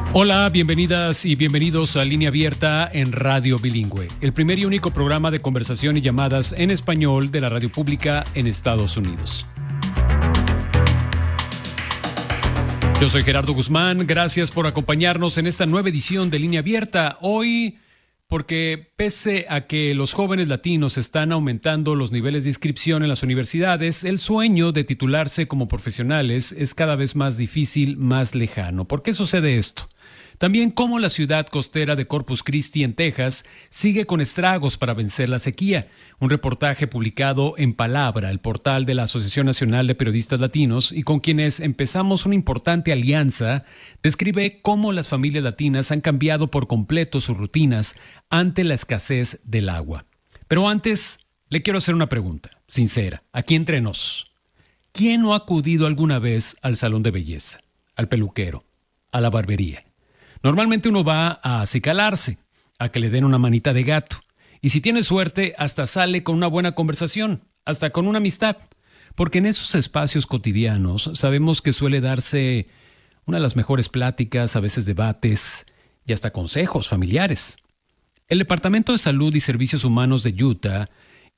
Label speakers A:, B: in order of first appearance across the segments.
A: Hola, bienvenidas y bienvenidos a Línea Abierta en Radio Bilingüe, el primer y único programa de conversación y llamadas en español de la radio pública en Estados Unidos. Yo soy Gerardo Guzmán, gracias por acompañarnos en esta nueva edición de Línea Abierta. Hoy, porque pese a que los jóvenes latinos están aumentando los niveles de inscripción en las universidades, el sueño de titularse como profesionales es cada vez más difícil, más lejano. ¿Por qué sucede esto? También cómo la ciudad costera de Corpus Christi, en Texas, sigue con estragos para vencer la sequía. Un reportaje publicado en Palabra, el portal de la Asociación Nacional de Periodistas Latinos, y con quienes empezamos una importante alianza, describe cómo las familias latinas han cambiado por completo sus rutinas ante la escasez del agua. Pero antes, le quiero hacer una pregunta, sincera, aquí entre nos. ¿Quién no ha acudido alguna vez al salón de belleza, al peluquero, a la barbería? Normalmente uno va a acicalarse, a que le den una manita de gato. Y si tiene suerte, hasta sale con una buena conversación, hasta con una amistad. Porque en esos espacios cotidianos sabemos que suele darse una de las mejores pláticas, a veces debates y hasta consejos familiares. El Departamento de Salud y Servicios Humanos de Utah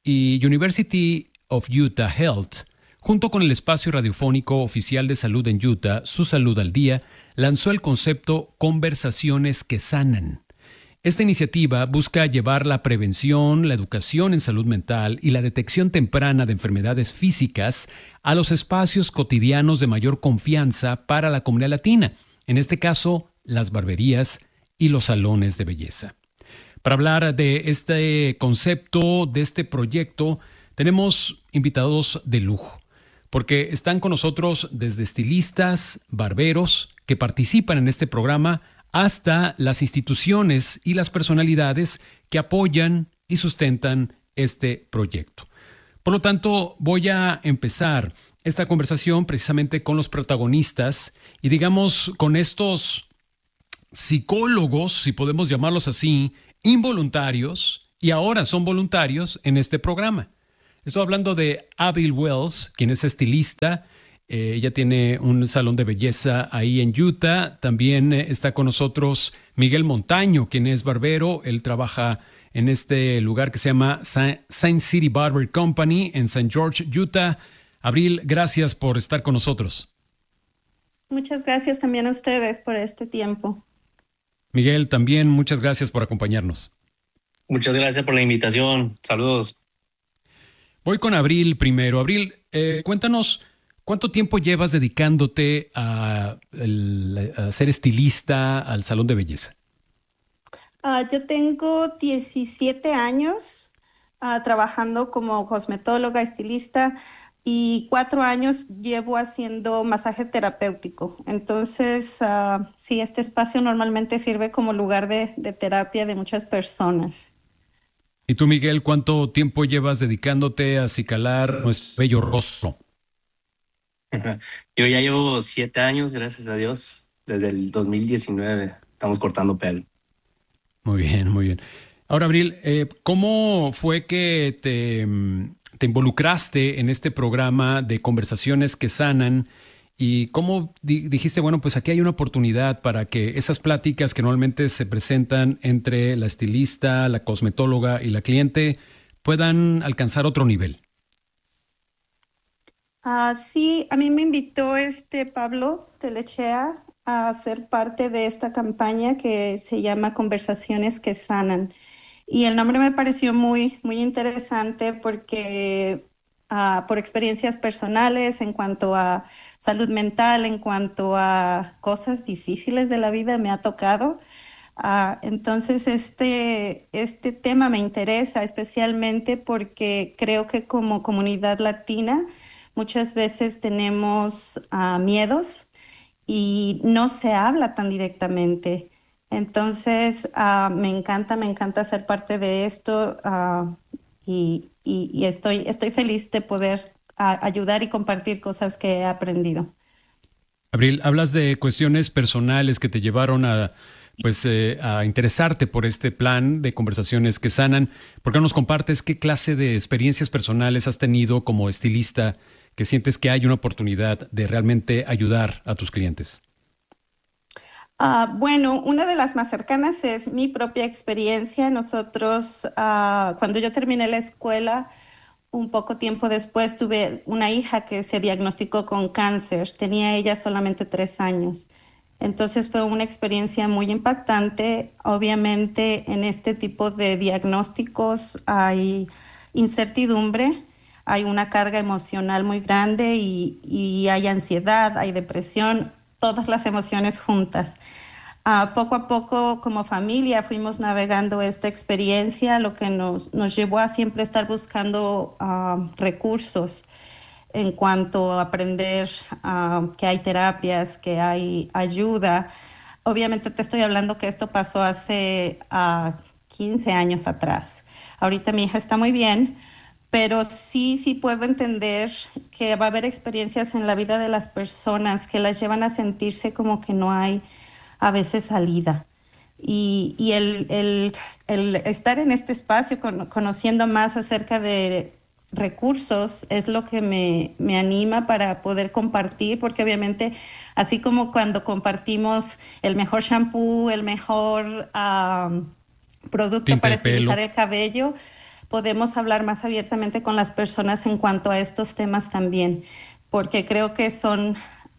A: y University of Utah Health, junto con el espacio radiofónico oficial de salud en Utah, Su Salud al Día, lanzó el concepto Conversaciones que Sanan. Esta iniciativa busca llevar la prevención, la educación en salud mental y la detección temprana de enfermedades físicas a los espacios cotidianos de mayor confianza para la comunidad latina, en este caso, las barberías y los salones de belleza. Para hablar de este concepto, de este proyecto, tenemos invitados de lujo, porque están con nosotros desde estilistas, barberos, que participan en este programa, hasta las instituciones y las personalidades que apoyan y sustentan este proyecto. Por lo tanto, voy a empezar esta conversación precisamente con los protagonistas y digamos con estos psicólogos, si podemos llamarlos así, involuntarios y ahora son voluntarios en este programa. Estoy hablando de Avril Wells, quien es estilista. Ella tiene un salón de belleza ahí en Utah. También está con nosotros Miguel Montaño, quien es barbero. Él trabaja en este lugar que se llama Sign City Barber Company en St. George, Utah. Avril, gracias por estar con nosotros.
B: Muchas gracias también a ustedes por este tiempo.
A: Miguel, también muchas gracias por acompañarnos.
C: Muchas gracias por la invitación. Saludos.
A: Voy con Avril primero. Avril, cuéntanos, ¿cuánto tiempo llevas dedicándote a ser estilista, al salón de belleza?
B: Yo tengo 17 años trabajando como cosmetóloga, estilista, y 4 años llevo haciendo masaje terapéutico. Entonces, sí, este espacio normalmente sirve como lugar de terapia de muchas personas.
A: ¿Y tú, Miguel, cuánto tiempo llevas dedicándote a acicalar nuestro bello rostro?
C: Yo ya llevo 7 años, gracias a Dios, desde el 2019. Estamos cortando pelo.
A: Muy bien, muy bien. Ahora, Avril, ¿cómo fue que te involucraste en este programa de Conversaciones que Sanan? ¿Y cómo dijiste, bueno, pues aquí hay una oportunidad para que esas pláticas que normalmente se presentan entre la estilista, la cosmetóloga y la cliente puedan alcanzar otro nivel?
B: Sí, a mí me invitó Pablo Telechea a ser parte de esta campaña que se llama Conversaciones que Sanan. Y el nombre me pareció muy, muy interesante porque por experiencias personales en cuanto a salud mental, en cuanto a cosas difíciles de la vida me ha tocado. Entonces este tema me interesa especialmente porque creo que como comunidad latina muchas veces tenemos miedos y no se habla tan directamente. Entonces me encanta ser parte de esto y estoy feliz de poder ayudar y compartir cosas que he aprendido.
A: Avril, hablas de cuestiones personales que te llevaron a interesarte por este plan de Conversaciones que Sanan. ¿Por qué no nos compartes qué clase de experiencias personales has tenido como estilista que sientes que hay una oportunidad de realmente ayudar a tus clientes?
B: Bueno, una de las más cercanas es mi propia experiencia. Nosotros, cuando yo terminé la escuela, un poco tiempo después tuve una hija que se diagnosticó con cáncer. Tenía ella solamente 3 años. Entonces fue una experiencia muy impactante. Obviamente en este tipo de diagnósticos hay incertidumbre, hay una carga emocional muy grande y hay ansiedad, hay depresión, todas las emociones juntas. Poco a poco, como familia, fuimos navegando esta experiencia, lo que nos llevó a siempre estar buscando recursos en cuanto a aprender que hay terapias, que hay ayuda. Obviamente te estoy hablando que esto pasó hace 15 años atrás. Ahorita mi hija está muy bien, pero sí puedo entender que va a haber experiencias en la vida de las personas que las llevan a sentirse como que no hay a veces salida. Y el estar en este espacio conociendo más acerca de recursos es lo que me anima para poder compartir, porque obviamente así como cuando compartimos el mejor shampoo, el mejor producto
A: Tinte
B: para
A: de
B: estilizar
A: pelo.
B: el cabello, podemos hablar más abiertamente con las personas en cuanto a estos temas también, porque creo que son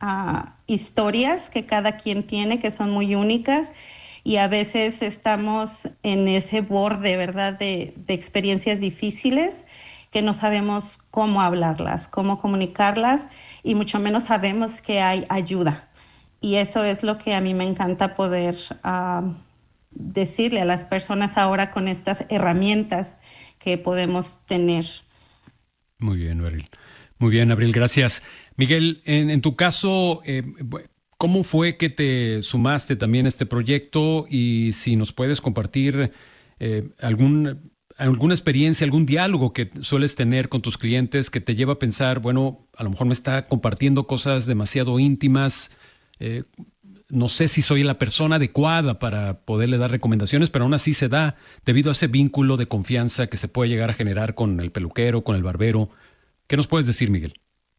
B: historias que cada quien tiene, que son muy únicas y a veces estamos en ese borde, ¿verdad?, de experiencias difíciles que no sabemos cómo hablarlas, cómo comunicarlas y mucho menos sabemos que hay ayuda. Y eso es lo que a mí me encanta poder decirle a las personas ahora con estas herramientas que podemos tener.
A: Muy bien, Abril. Muy bien, Abril, gracias. Miguel, en tu caso, ¿cómo fue que te sumaste también a este proyecto? Y si nos puedes compartir alguna experiencia, algún diálogo que sueles tener con tus clientes que te lleva a pensar, bueno, a lo mejor me está compartiendo cosas demasiado íntimas. eh, no sé si soy la persona adecuada para poderle dar recomendaciones, pero aún así se da debido a ese vínculo de confianza que se puede llegar a generar con el peluquero, con el barbero. ¿Qué nos puedes decir, Miguel?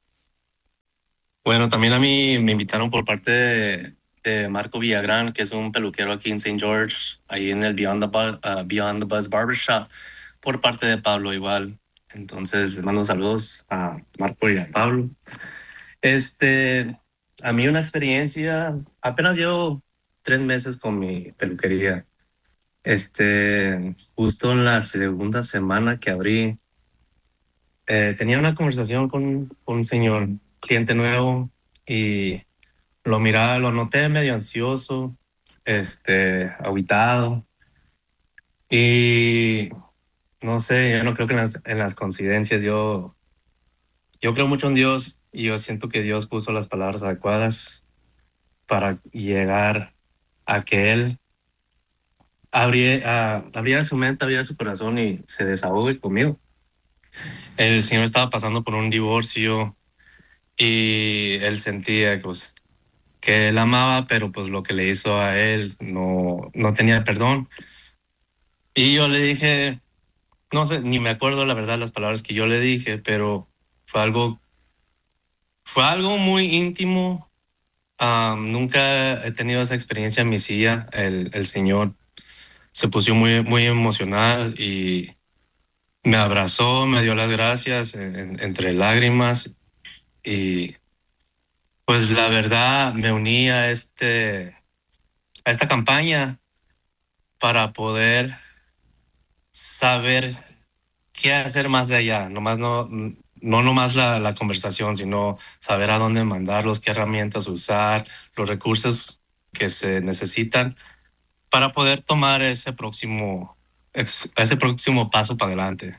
C: Bueno, también a mí me invitaron por parte de Marco Villagrán, que es un peluquero aquí en Saint George, ahí en el Beyond the Buzz Barbershop, por parte de Pablo igual. Entonces les mando saludos a Marco y a Pablo. Este, a mí una experiencia, apenas llevo 3 meses con mi peluquería. Justo en la segunda semana que abrí, tenía una conversación con un señor, cliente nuevo, y lo miraba, lo noté medio ansioso, aguitado, y no sé, yo no creo que en las coincidencias, yo creo mucho en Dios, y yo siento que Dios puso las palabras adecuadas para llegar a que Él abriera su mente, abriera su corazón y se desahogue conmigo. El señor estaba pasando por un divorcio y él sentía pues, que él amaba, pero pues lo que le hizo a él no tenía perdón. Y yo le dije, no sé, ni me acuerdo la verdad las palabras que yo le dije, pero fue algo, fue algo muy íntimo. Nunca he tenido esa experiencia en mi silla. El señor se puso muy, muy emocional y me abrazó, me dio las gracias entre lágrimas y pues la verdad me uní a esta campaña para poder saber qué hacer más de allá, no nomás la conversación, sino saber a dónde mandarlos, qué herramientas usar, los recursos que se necesitan para poder tomar ese próximo paso para adelante.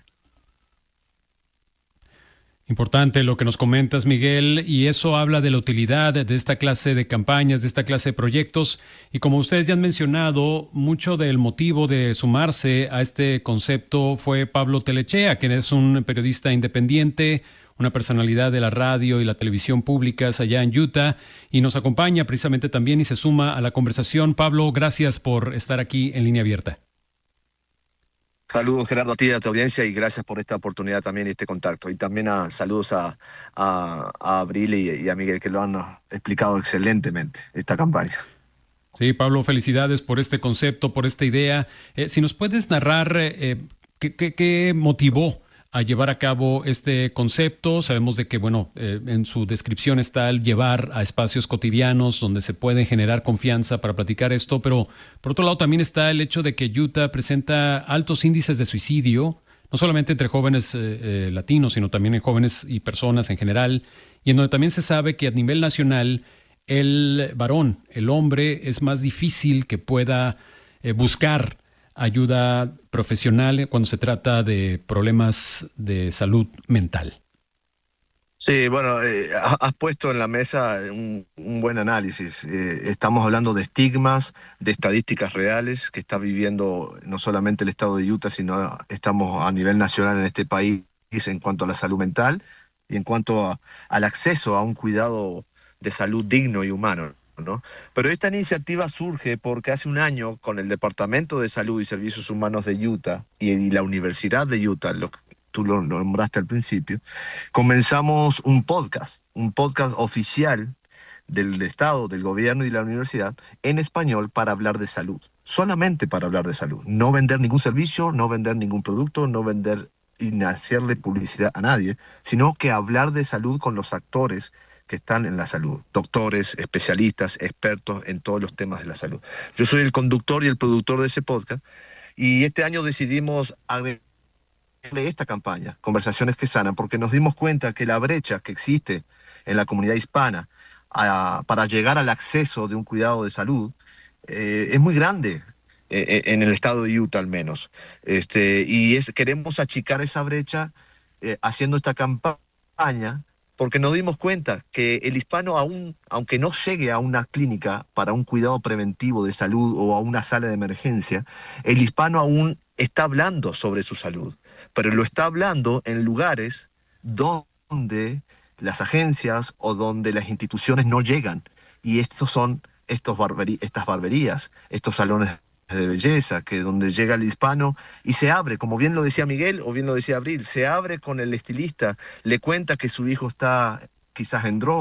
A: Importante lo que nos comentas, Miguel, y eso habla de la utilidad de esta clase de campañas, de esta clase de proyectos. Y como ustedes ya han mencionado, mucho del motivo de sumarse a este concepto fue Pablo Telechea, quien es un periodista independiente, una personalidad de la radio y la televisión públicas allá en Utah, y nos acompaña precisamente también y se suma a la conversación. Pablo, gracias por estar aquí en Línea Abierta.
D: Saludos, Gerardo, a ti y a tu audiencia y gracias por esta oportunidad también y este contacto. Y también saludos a Abril y a Miguel que lo han explicado excelentemente esta campaña.
A: Sí, Pablo, felicidades por este concepto, por esta idea. Si nos puedes narrar qué motivó a llevar a cabo este concepto. Sabemos de que, bueno, en su descripción está el llevar a espacios cotidianos donde se puede generar confianza para platicar esto, pero por otro lado también está el hecho de que Utah presenta altos índices de suicidio, no solamente entre jóvenes latinos, sino también en jóvenes y personas en general, y en donde también se sabe que a nivel nacional el varón, el hombre, es más difícil que pueda buscar ayuda profesional cuando se trata de problemas de salud mental.
D: Sí, bueno, has puesto en la mesa un buen análisis. Estamos hablando de estigmas, de estadísticas reales que está viviendo no solamente el estado de Utah, sino estamos a nivel nacional en este país en cuanto a la salud mental y en cuanto al acceso a un cuidado de salud digno y humano, ¿no? Pero esta iniciativa surge porque hace un año con el Departamento de Salud y Servicios Humanos de Utah y la Universidad de Utah, tú lo nombraste al principio, comenzamos un podcast oficial del Estado, del gobierno y de la universidad en español para hablar de salud, solamente para hablar de salud, no vender ningún servicio, no vender ningún producto, no vender y ni hacerle publicidad a nadie, sino que hablar de salud con los actores que están en la salud, doctores, especialistas, expertos en todos los temas de la salud. Yo soy el conductor y el productor de ese podcast y este año decidimos esta campaña, Conversaciones que Sanan, porque nos dimos cuenta que la brecha que existe en la comunidad hispana para llegar al acceso de un cuidado de salud es muy grande en el estado de Utah al menos. Queremos achicar esa brecha haciendo esta campaña porque nos dimos cuenta que el hispano aún, aunque no llegue a una clínica para un cuidado preventivo de salud o a una sala de emergencia, el hispano aún está hablando sobre su salud, pero lo está hablando en lugares donde las agencias o donde las instituciones no llegan. Y estos son estas barberías, estos salones de belleza, que donde llega el hispano y se abre, como bien lo decía Miguel o bien lo decía Abril, se abre con el estilista, le cuenta que su hijo está quizás en droga